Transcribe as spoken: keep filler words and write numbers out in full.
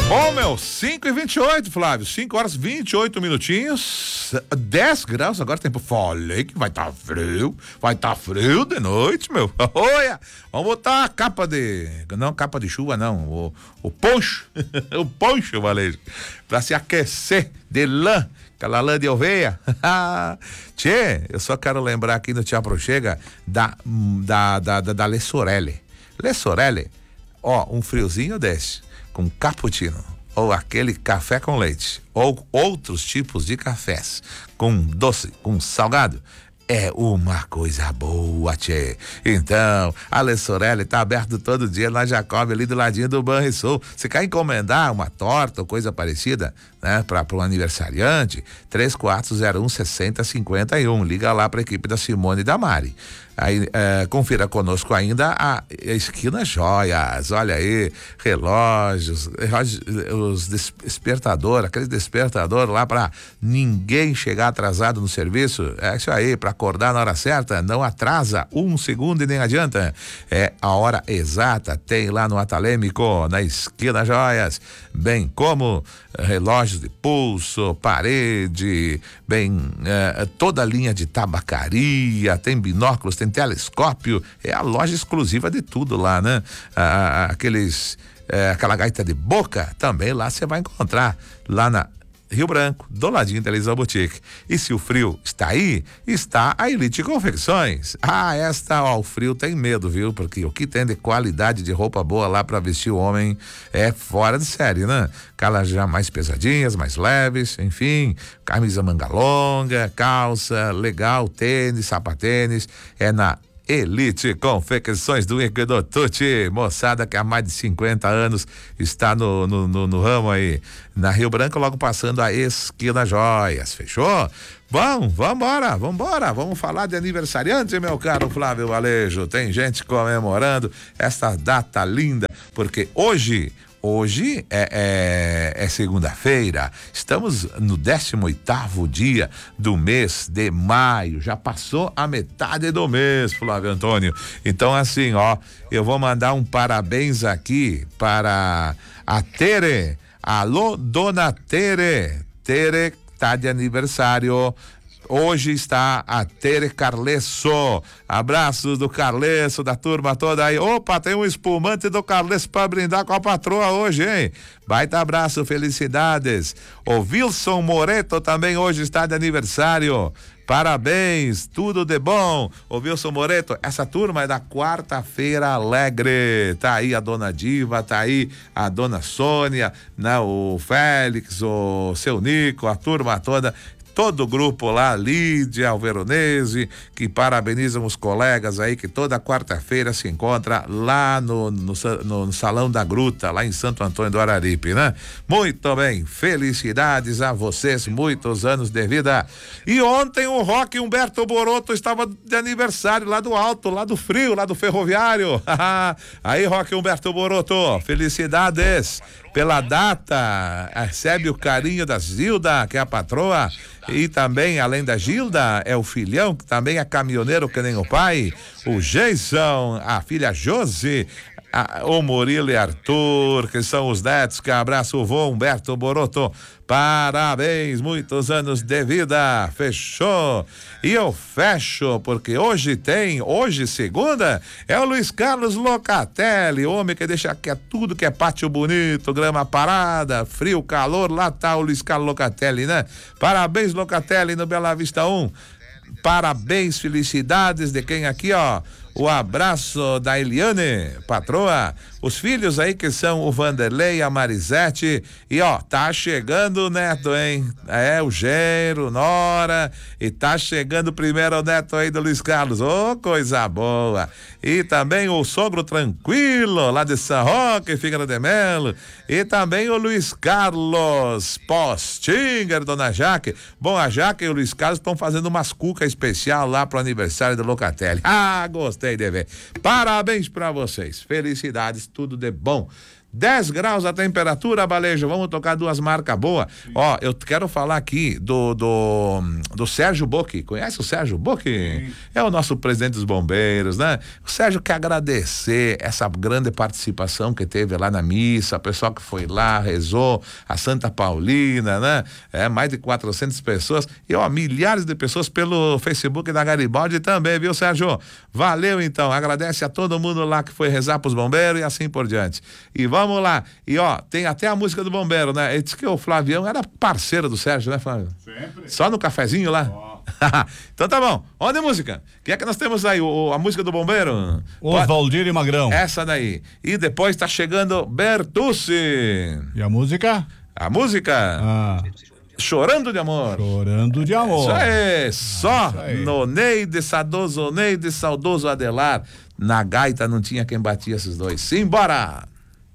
Bom, meu, cinco e vinte e oito, Flávio, cinco horas e vinte e oito minutinhos, dez graus agora, tempo. Falei que vai estar tá frio, vai estar tá frio de noite, meu. Olha, vamos botar a capa de, não capa de chuva, não, o, o poncho, o poncho, Valejo, pra se aquecer de lã, aquela lã de oveia. Tchê, eu só quero lembrar aqui no Tia Prochega da, da, da, da, da Le Sorelle. Le Sorelle, ó, um friozinho desce. Com cappuccino, ou aquele café com leite, ou outros tipos de cafés, com doce, com salgado, é uma coisa boa, tchê. Então, a Le Sorelle tá aberto todo dia na Jacob, ali do ladinho do Banrisul. Você quer encomendar uma torta ou coisa parecida, né, para um aniversariante? três quatro zero um, seis zero cinco um. Liga lá pra equipe da Simone e da Mari. Aí, é, confira conosco ainda a Esquina Joias. Olha aí, relógios, relógios, os despertador, aquele despertador lá para ninguém chegar atrasado no serviço. É isso aí, para acordar na hora certa, não atrasa um segundo e nem adianta. É a hora exata, tem lá no Atalêmico, na Esquina Joias, bem como relógios de pulso, parede, bem, é, toda a linha de tabacaria, tem binóculos, tem telescópio, é a loja exclusiva de tudo lá, né? Ah, aqueles, é, aquela gaita de boca, também lá você vai encontrar, lá na Rio Branco, do ladinho da Elisa Boutique. E se o frio está aí, está a Elite Confecções. Ah, esta, ó, o frio tem medo, viu? Porque o que tem de qualidade de roupa boa lá para vestir o homem é fora de série, né? Aquelas já mais pesadinhas, mais leves, enfim, camisa manga longa, calça, legal, tênis, sapatênis, é na Elite Confecções do Equador Tuti, moçada que há mais de cinquenta anos está no, no, no, no ramo aí, na Rio Branco, logo passando a Esquina Joias, fechou? Bom, vambora, vambora, vamos falar de aniversariante, meu caro Flávio Valejo. Tem gente comemorando esta data linda, porque hoje Hoje é, é, é segunda-feira, estamos no décimo oitavo dia do mês de maio, já passou a metade do mês, Flávio Antônio. Então, assim, ó, eu vou mandar um parabéns aqui para a Tere. Alô, dona Tere. Tere tá de aniversário. Hoje está a Tere Carlesso. Abraços do Carlesso, da turma toda aí. Opa, tem um espumante do Carlesso para brindar com a patroa hoje, hein? Baita abraço, felicidades. O Wilson Moreto também hoje está de aniversário. Parabéns, tudo de bom. Ô Wilson Moreto, essa turma é da Quarta-feira Alegre. Tá aí a dona Diva, tá aí a dona Sônia, né? O Félix, o seu Nico, a turma toda. Todo o grupo lá, Lídia, o Veronese, que parabenizam os colegas aí, que toda quarta-feira se encontra lá no, no, no, no Salão da Gruta, lá em Santo Antônio do Araripe, né? Muito bem, felicidades a vocês, muitos anos de vida. E ontem o Roque Humberto Boroto estava de aniversário lá do alto, lá do frio, lá do ferroviário. Aí, Roque Humberto Boroto, felicidades pela data, recebe o carinho da Zilda, que é a patroa, e também, além da Gilda, é o filhão, que também é caminhoneiro que nem o pai, o Jason, a filha Josi, a, o Murilo e Arthur, que são os netos, que abraça o vô Humberto Boroto. Parabéns, muitos anos de vida, fechou. E eu fecho, porque hoje tem, hoje segunda, é o Luiz Carlos Locatelli, homem que deixa que é tudo que é pátio bonito, grama parada, frio, calor, lá tá o Luiz Carlos Locatelli, né? Parabéns, Locatelli, no Bela Vista um. Parabéns, felicidades de quem aqui, ó. O abraço da Eliane, patroa, os filhos aí que são o Vanderlei, a Marisete, e ó, tá chegando o neto, hein? É, o Gero, Nora, e tá chegando primeiro o neto aí do Luiz Carlos, ô, oh, coisa boa. E também o sogro Tranquilo, lá de São Roque, Figueira de Melo, e também o Luiz Carlos Postinger, dona Jaque. Bom, a Jaque e o Luiz Carlos estão fazendo umas cucas especial lá pro aniversário do Locatelli. Ah, gostei de ver. Parabéns pra vocês, felicidades, tudo de bom. dez graus a temperatura, Balejo. Vamos tocar duas marcas boas. Ó, eu quero falar aqui do do, do Sérgio Bocchi. Conhece o Sérgio Bocchi? É o nosso presidente dos bombeiros, né? O Sérgio quer agradecer essa grande participação que teve lá na missa, o pessoal que foi lá, rezou, a Santa Paulina, né? É, mais de quatrocentas pessoas e, ó, milhares de pessoas pelo Facebook da Garibaldi também, viu, Sérgio? Valeu, então. Agradece a todo mundo lá que foi rezar pros bombeiros e assim por diante. E vamos lá. E, ó, tem até a música do bombeiro, né? Ele disse que o Flavião era parceiro do Sérgio, né, Flávio? Sempre. Só no cafezinho lá? Oh. Então tá bom. Onde é a música? Quem é que nós temos aí? O, a música do bombeiro? Oswaldir e Magrão. Essa daí. E depois tá chegando Bertucci. E a música? A música? Ah. Chorando de Amor. Chorando de Amor. Isso aí, só Isso aí. no Neide Saudoso, Neide Saudoso Adelar. Na gaita não tinha quem batia esses dois. Simbora!